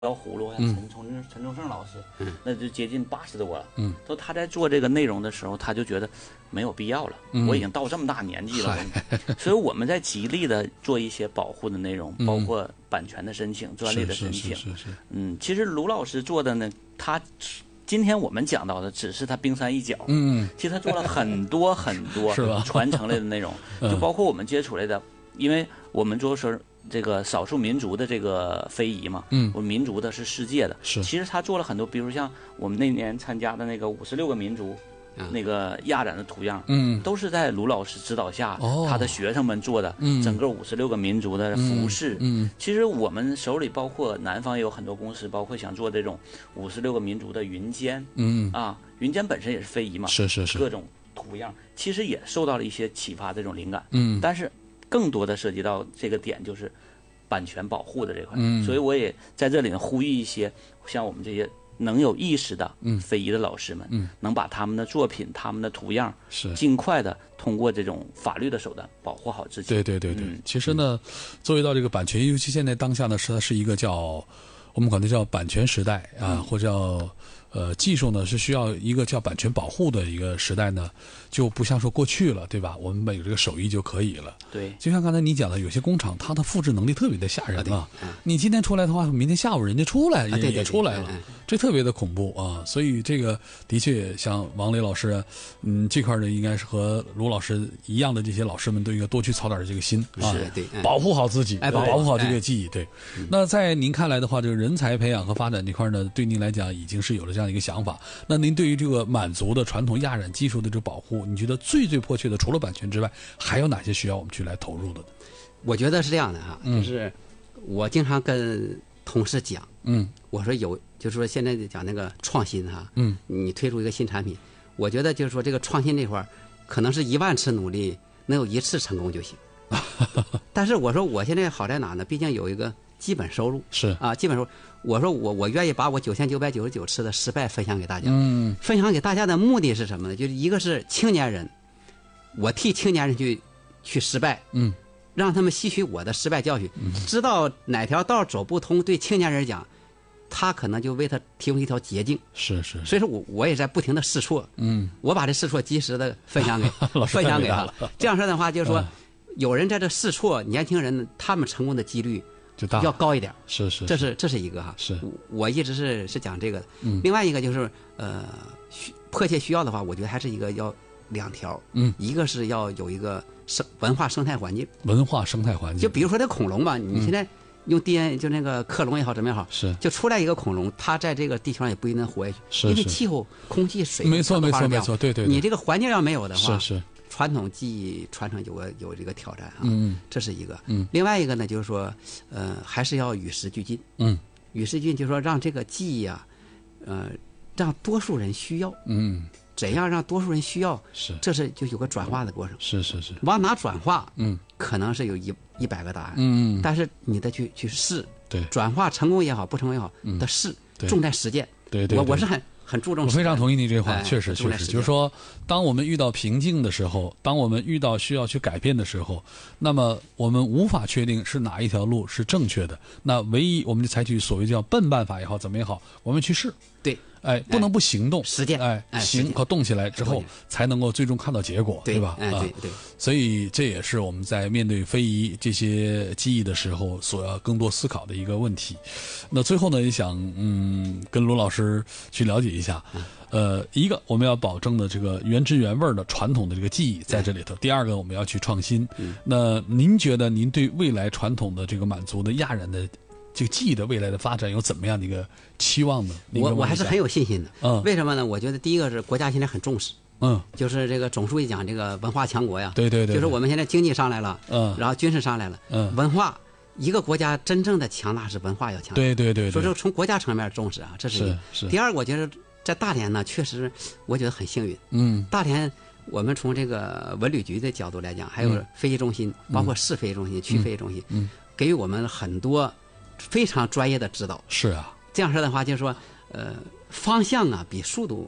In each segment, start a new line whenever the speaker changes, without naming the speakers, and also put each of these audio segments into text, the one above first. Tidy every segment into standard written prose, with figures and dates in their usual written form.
摇葫芦，像陈忠胜老师，那就接近80多了。说他在做这个内容的时候，他就觉得没有必要了。我已经到这么大年纪了，所以我们在极力的做一些保护的内容，包括版权的申请、专利的申请。其实卢老师做的呢，他今天我们讲到的只是他冰山一角。其实他做了很多很多传承类的内容，就包括我们接触类的，因为我们就是这个少数民族的这个非遗嘛，我们民族的是世界的，其实他做了很多，比如像我们那年参加的那个56个民族，那个压染的图样，都是在卢老师指导下，他的学生们做的，整个56个民族的服饰，其实我们手里包括南方也有很多公司，包括想做这种56个民族的云肩，云肩本身也是非遗嘛，是各种图样，其实也受到了一些启发，这种灵感，但是更多的涉及到这个点就是版权保护的这块，所以我也在这里呢呼吁一些像我们这些能有意识的非遗的老师们，能把他们的作品、他们的图样尽快的通过这种法律的手段保护好自己。
对，其实呢，作为到这个版权，尤其现在当下呢，它是一个叫我们管它叫版权时代啊，或者叫技术呢是需要一个叫版权保护的一个时代呢，就不像说过去了，对吧？我们有这个手艺就可以了。对，就像刚才你讲的，有些工厂它的复制能力特别的吓人啊。你今天出来的话，明天下午人家出来也出来了，这特别的恐怖啊。所以这个的确像王磊老师，这块呢应该是和卢老师一样的这些老师们都应该多去操点这个心啊，对，保护好自己，保护好这个技艺。对，那在您看来的话，这个人才培养和发展这块呢，对您来讲已经是有了这样一个想法。那您对于这个满族的传统压染技术的这个保护，你觉得最迫切的，除了版权之外，还有哪些需要我们去来投入的呢？
我觉得是这样的哈，就是我经常跟同事讲，我说就是说现在讲那个创新哈，你推出一个新产品，我觉得就是说这个创新这块可能是10000次努力能有1次成功就行。但是我说我现在好在哪呢？毕竟有一个基本收入，是啊，基本收入。我说我愿意把我9999次的失败分享给大家。分享给大家的目的是什么呢？就是一个是青年人，我替青年人去失败，让他们吸取我的失败教训，知道哪条道走不通，对青年人讲，他可能就为他提供一条捷径。是。所以说我也在不停的试错，我把这试错及时的分享给他。这样说的话，就是说，有人在这试错，年轻人他们成功的几率要高一点。是，这是一个哈。是，我一直是讲这个的。另外一个就是迫切需要的话，我觉得还是一个要2条。一个是要有一个文化生态环境。就比如说这恐龙吧，你现在用 DNA 就那个克隆也好，怎么样好，就出来一个恐龙，它在这个地球上也不一定能活下去，因为气候、空气、水，没错，对，你这个环境要没有的话，传统技艺传承有这个挑战啊，这是一个。另外一个呢，就是说，还是要与时俱进。与时俱进就是说让这个技艺啊，让多数人需要。怎样让多数人需要？这是就有个转化的过程。是。往哪转化？可能是有100个答案。但是你得去试。对，转化成功也好，不成功也好，的试，重在实践。对，我是很注重。
我非常同意你这句话，确实，就是说，当我们遇到瓶颈的时候，当我们遇到需要去改变的时候，那么我们无法确定是哪一条路是正确的，那唯一我们就采取所谓叫笨办法也好，怎么也好，我们去试。对。不能不行动，实践，行和动起来之后，才能够最终看到结果，对吧？对。所以这也是我们在面对非遗这些技艺的时候，所要更多思考的一个问题。那最后呢，也想跟卢老师去了解一下，一个我们要保证的这个原汁原味的传统的这个技艺在这里头；第二个，我们要去创新。那您觉得您对未来传统的这个满族的压染的这个技艺的未来的发展有怎么样的一个期望呢？
我还是很有信心的。为什么呢？我觉得第一个是国家现在很重视。就是这个总书记讲这个文化强国呀。对。就是我们现在经济上来了，然后军事上来了，文化，一个国家真正的强大是文化要强大。对。所以说从国家层面重视啊，这是一个。第二，我觉得在大连呢，确实我觉得很幸运。大连我们从这个文旅局的角度来讲，还有非遗中心，包括市非遗中心、区非遗中心，给予我们很多非常专业的指导。是啊，这样说的话，就是说，方向啊比速度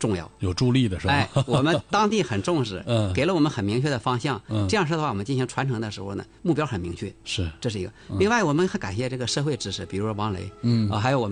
重要，
有助力的是吧？
哎，我们当地很重视，给了我们很明确的方向。这样式的话，我们进行传承的时候呢，目标很明确。
是，
这是一个。另外，我们还感谢这个社会支持，比如说王雷，还有我们。